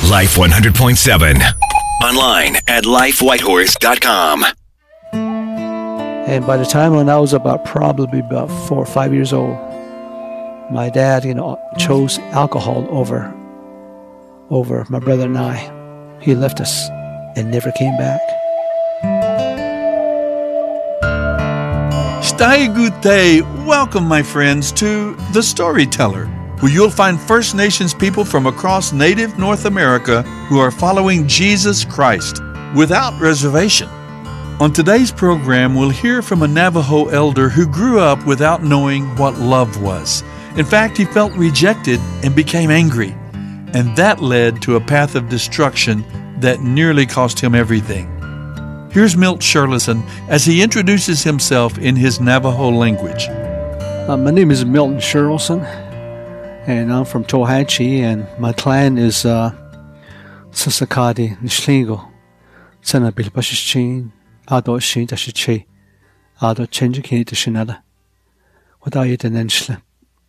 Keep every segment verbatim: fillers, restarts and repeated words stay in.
Life one hundred point seven. Online at life whitehorse dot com. And by the time when I was about probably about four or five years old, my dad, you know, chose alcohol over over my brother and I. He left us and never came back. Stai Gute, welcome my friends to The Storyteller, where you'll find First Nations people from across native North America who are following Jesus Christ without reservation. On today's program, we'll hear from a Navajo elder who grew up without knowing what love was. In fact, he felt rejected and became angry, and that led to a path of destruction that nearly cost him everything. Here's Milt Sherlison as he introduces himself in his Navajo language. Uh, my name is Milton Sherlison, and I'm from Tohatchee, and my clan is uh, Sasakadi Nishlingo, Sana Bilbashichin, Ado Shin Dashiche, Ado Chenjiki Dashinada, without it an Enschle.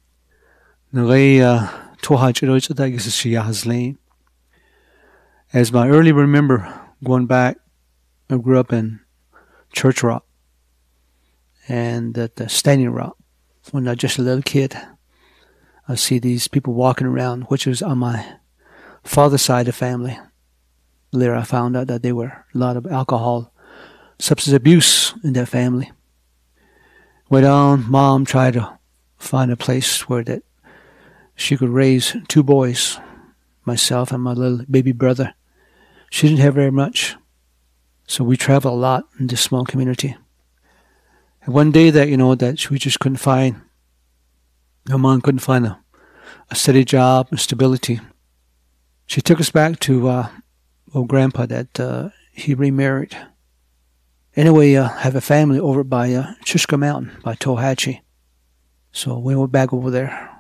Nare Tohatchee Rochadagis has lain. As my early remember going back, I grew up in Church Rock and at the Standing Rock. When I was just a little kid, I see these people walking around, which was on my father's side of the family. Later I found out that there were a lot of alcohol, substance abuse in that family. Went on, Mom tried to find a place where that she could raise two boys, myself and my little baby brother. She didn't have very much, so we traveled a lot in this small community. And one day that, you know, that we just couldn't find, my mom couldn't find a, a steady job and stability. She took us back to uh, old grandpa that uh, he remarried. Anyway, uh, have a family over by uh, Chishka Mountain, by Tohatchee. So we went back over there.